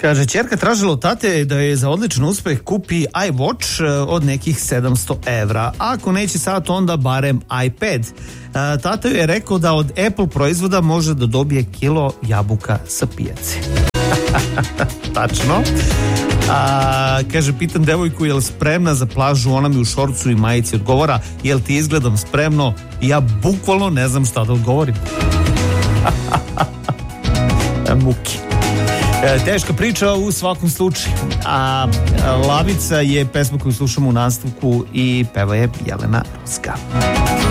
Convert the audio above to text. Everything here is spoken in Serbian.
Kaže, ćerka tražila od tate da je za odličan uspeh kupi iWatch od nekih 700 €. Ako neće sat, onda barem iPad. Tata je rekao da od Apple proizvoda može da dobije kilo jabuka sa pijace. Tačno. Kaže, pitam devojku, je li spremna za plažu, ona mi u šorcu i majici odgovara, jel ti izgledam spremno? I ja bukvalno ne znam šta da odgovorim. Muki. Teška priča u svakom slučaju. Lavica je pesma koju slušamo u nastavku i peva je Jelena Ruska.